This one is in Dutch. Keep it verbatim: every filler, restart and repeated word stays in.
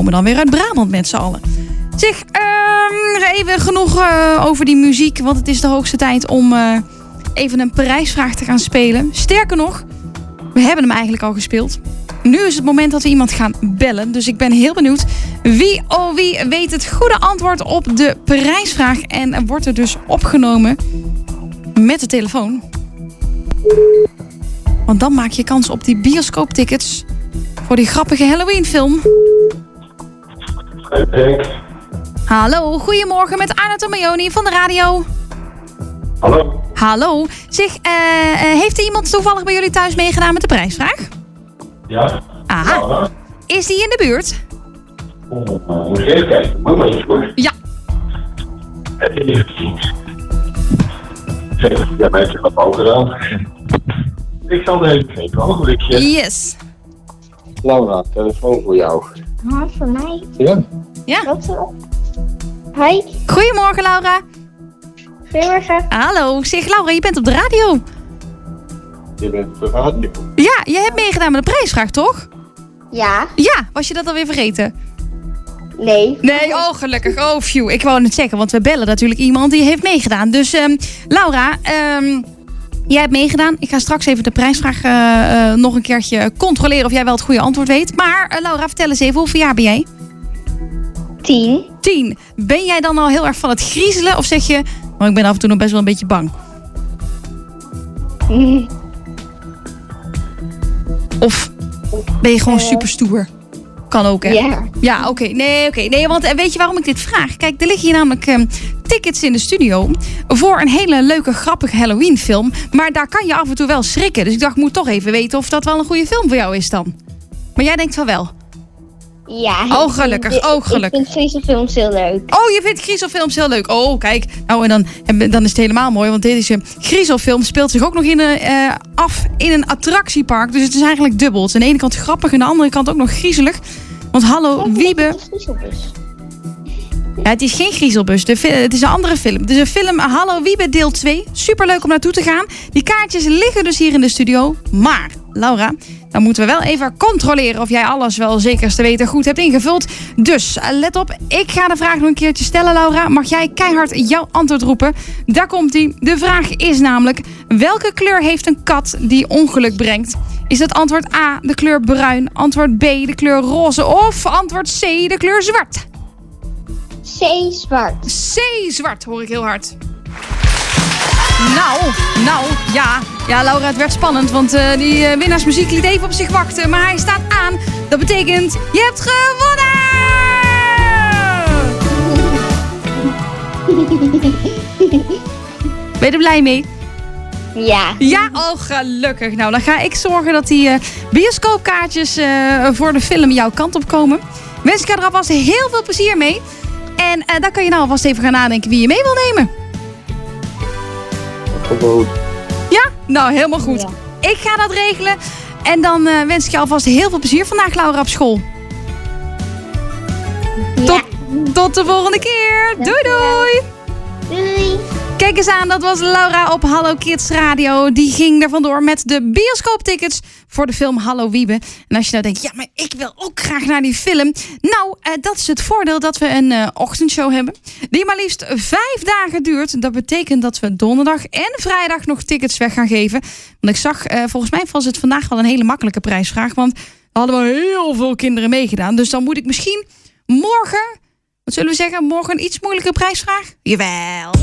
komen dan weer uit Brabant met z'n allen. Zeg, uh, even genoeg uh, over die muziek. Want het is de hoogste tijd om uh, even een prijsvraag te gaan spelen. Sterker nog, we hebben hem eigenlijk al gespeeld. Nu is het moment dat we iemand gaan bellen. Dus ik ben heel benieuwd wie oh wie weet het goede antwoord op de prijsvraag. En wordt er dus opgenomen met de telefoon. Want dan maak je kans op die bioscooptickets voor die grappige Halloween film. Henk. Hallo, goedemorgen met Arnold en Mayoni van de radio. Hallo. Hallo. Zeg, uh, uh, heeft er iemand toevallig bij jullie thuis meegedaan met de prijsvraag? Ja. Aha. Ja. Is die in de buurt? Oh, moet je even kijken. Moet maar eens hoor. Ja. Even zien. Zeg, jij bent er wat over gedaan. Ik zal er even geven. Ogenblikje. Yes. Laura, telefoon voor jou. Oh, voor mij? Ja? Ja. Wat zo? Hi. Goedemorgen, Laura. Goedemorgen. Hallo. Zeg, Laura, je bent op de radio. Je bent op de radio. Ja, je hebt meegedaan met de prijsvraag, toch? Ja. Ja. Was je dat alweer vergeten? Nee. Nee, oh gelukkig. Oh, phew. Ik wou het zeggen, want we bellen natuurlijk iemand die heeft meegedaan. Dus, um, Laura, um, jij hebt meegedaan. Ik ga straks even de prijsvraag uh, uh, nog een keertje controleren of jij wel het goede antwoord weet. Maar, uh, Laura, vertel eens even, hoeveel jaar ben jij? Tien. Tien. Ben jij dan al heel erg van het griezelen? Of zeg je, oh, ik ben af en toe nog best wel een beetje bang? Mm. Of ben je gewoon Uh, super stoer? Kan ook, hè? Ja. Ja, oké. Okay. Nee, oké. Okay. Nee, want weet je waarom ik dit vraag? Kijk, er liggen hier namelijk um, tickets in de studio voor een hele leuke, grappige Halloween film. Maar daar kan je af en toe wel schrikken. Dus ik dacht, ik moet toch even weten of dat wel een goede film voor jou is dan. Maar jij denkt van wel. Ja. Oh, gelukkig. Oh, gelukkig. Ik vind griezelfilms heel leuk. Oh, je vindt griezelfilms heel leuk. Oh, kijk. Nou, en dan, en dan is het helemaal mooi. Want deze griezelfilm speelt zich ook nog in een, uh, af in een attractiepark. Dus het is eigenlijk dubbel. Het is aan de ene kant grappig en aan de andere kant ook nog griezelig. Want hallo, Wiebe. Ja, het is geen griezelbus. De, het is een andere film. Het is een film Hallo Wiebe deel twee. Superleuk om naartoe te gaan. Die kaartjes liggen dus hier in de studio. Maar, Laura, dan moeten we wel even controleren of jij alles wel zeker te weten goed hebt ingevuld. Dus, let op. Ik ga de vraag nog een keertje stellen, Laura. Mag jij keihard jouw antwoord roepen? Daar komt-ie. De vraag is namelijk, welke kleur heeft een kat die ongeluk brengt? Is dat antwoord A, de kleur bruin, antwoord B, de kleur roze of antwoord C, de kleur zwart? C, zwart. C, zwart, hoor ik heel hard. Nou, nou, ja. Ja, Laura, het werd spannend, want uh, die uh, winnaarsmuziek liet even op zich wachten. Maar hij staat aan. Dat betekent, je hebt gewonnen! Ben je er blij mee? Ja. Ja, oh gelukkig. Nou, dan ga ik zorgen dat die uh, bioscoopkaartjes uh, voor de film jouw kant op komen. Wens ik er alvast heel veel plezier mee. En uh, dan kan je nou alvast even gaan nadenken wie je mee wil nemen. Goed. Ja? Nou, helemaal goed. Ja. Ik ga dat regelen. En dan uh, wens ik je alvast heel veel plezier vandaag, Laura, op school. Ja. Tot, tot de volgende keer. Doei, doei. Doei. Kijk eens aan, dat was Laura op Hallo Kids Radio. Die ging er vandoor met de bioscooptickets voor de film Hallo Wiebe. En als je nou denkt, ja, maar ik wil ook graag naar die film. Nou, uh, dat is het voordeel dat we een uh, ochtendshow hebben. Die maar liefst vijf dagen duurt. Dat betekent dat we donderdag en vrijdag nog tickets weg gaan geven. Want ik zag, uh, volgens mij was het vandaag wel een hele makkelijke prijsvraag. Want er hadden we heel veel kinderen meegedaan. Dus dan moet ik misschien morgen, wat zullen we zeggen, morgen een iets moeilijke prijsvraag? Jawel.